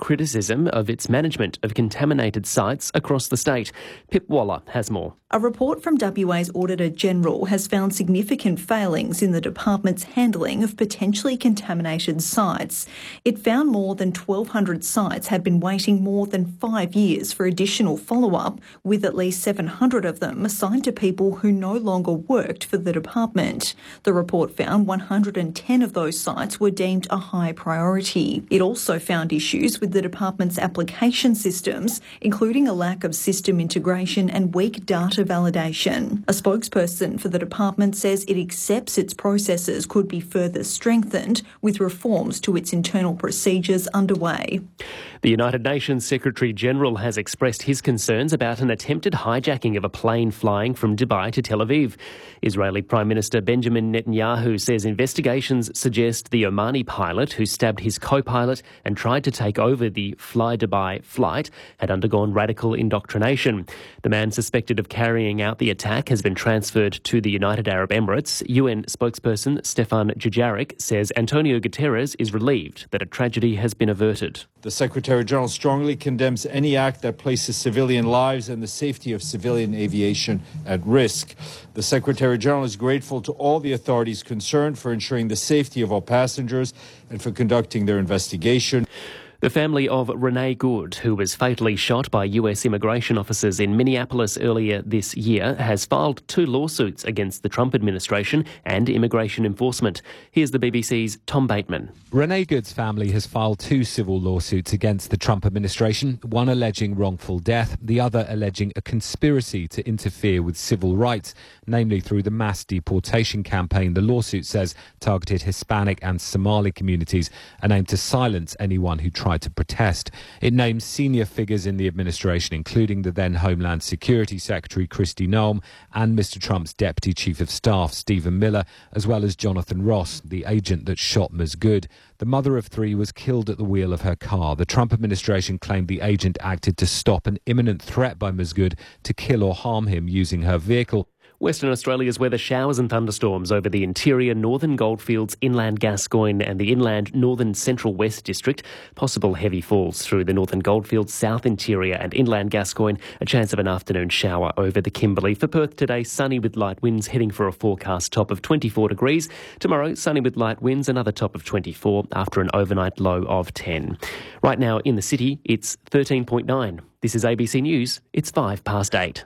criticism of its management of contaminated sites across the state. Pip Waller has more. A report from WA's Auditor General has found significant failings in the department's handling of potentially contaminated sites. It found more than 1,200 sites had been waiting more than 5 years for additional follow-up, with at least 700 of them assigned to people who no longer worked for the department. The report found 110 of those sites were deemed a high priority. It also found issues with the department's application systems, including a lack of system integration and weak data validation. A spokesperson for the department says it accepts its processes could be further strengthened, with reforms to its internal procedures underway. The United Nations Secretary-General has expressed his concerns about an attempted hijacking of a plane flying from Dubai to Tel Aviv. Israeli Prime Minister Benjamin Netanyahu says investigations suggest the Omani pilot who stabbed his co-pilot and tried to take over the Fly Dubai flight had undergone radical indoctrination. The man suspected of carrying out the attack has been transferred to the United Arab Emirates. UN spokesperson Stefan Dujarric says Antonio Guterres is relieved that a tragedy has been averted. The Secretary-General strongly condemns any act that places civilian lives and the safety of civilian aviation at risk. The Secretary-General is grateful to all the authorities concerned for ensuring the safety of all passengers and for conducting their investigation. The family of Renee Good, who was fatally shot by US immigration officers in Minneapolis earlier this year, has filed 2 lawsuits against the Trump administration and immigration enforcement. Here's the BBC's Tom Bateman. Renee Good's family has filed 2 civil lawsuits against the Trump administration, one alleging wrongful death, the other alleging a conspiracy to interfere with civil rights, namely through the mass deportation campaign the lawsuit says targeted Hispanic and Somali communities and aimed to silence anyone who tried to protest. It names senior figures in the administration, including the then Homeland Security Secretary Kristi Noem and Mr. Trump's Deputy Chief of Staff Stephen Miller, as well as Jonathan Ross, the agent that shot Ms. Good. The mother of 3 was killed at the wheel of her car. The Trump administration claimed the agent acted to stop an imminent threat by Ms. Good to kill or harm him using her vehicle. Western Australia's weather: showers and thunderstorms over the interior northern goldfields, inland Gascoyne and the inland northern central west district. Possible heavy falls through the northern goldfields, south interior and inland Gascoyne. A chance of an afternoon shower over the Kimberley. For Perth today, sunny with light winds, heading for a forecast top of 24 degrees. Tomorrow, sunny with light winds, another top of 24 after an overnight low of 10. Right now in the city, it's 13.9. This is ABC News. It's 8:05.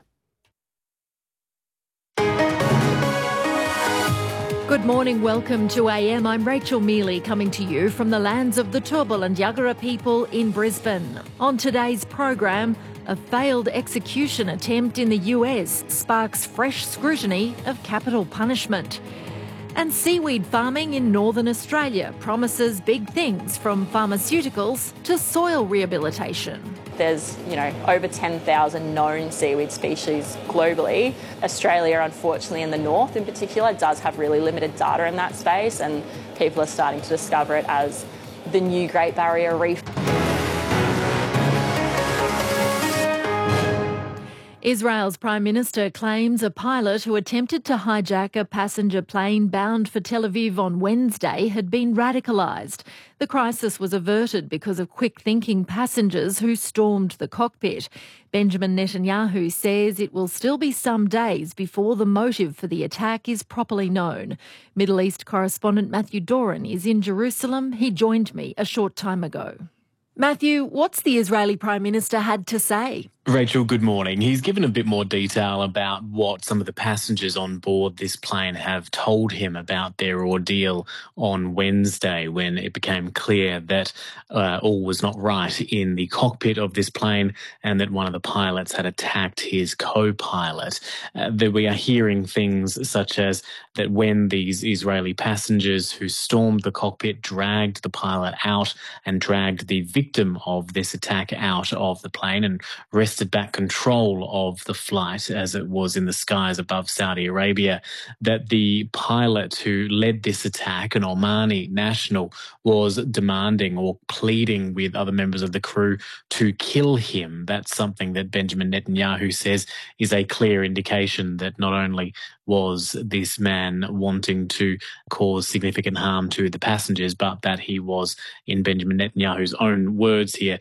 Good morning, welcome to AM. I'm Rachel Mealy, coming to you from the lands of the Turrbal and Yagara people in Brisbane. On today's program, a failed execution attempt in the US sparks fresh scrutiny of capital punishment. And seaweed farming in Northern Australia promises big things, from pharmaceuticals to soil rehabilitation. There's, over 10,000 known seaweed species globally. Australia, unfortunately, in the north in particular, does have really limited data in that space, and people are starting to discover it as the new Great Barrier Reef. Israel's Prime Minister claims a pilot who attempted to hijack a passenger plane bound for Tel Aviv on Wednesday had been radicalised. The crisis was averted because of quick-thinking passengers who stormed the cockpit. Benjamin Netanyahu says it will still be some days before the motive for the attack is properly known. Middle East correspondent Matthew Doran is in Jerusalem. He joined me a short time ago. Matthew, what's the Israeli Prime Minister had to say? Rachel, good morning. He's given a bit more detail about what some of the passengers on board this plane have told him about their ordeal on Wednesday, when it became clear that all was not right in the cockpit of this plane and that one of the pilots had attacked his co-pilot. That we are hearing things such as that when these Israeli passengers who stormed the cockpit dragged the pilot out and dragged the victim of this attack out of the plane and wrested back control of the flight as it was in the skies above Saudi Arabia, that the pilot who led this attack, an Omani national, was demanding or pleading with other members of the crew to kill him. That's something that Benjamin Netanyahu says is a clear indication that not only was this man wanting to cause significant harm to the passengers, but that he was, in Benjamin Netanyahu's own words here,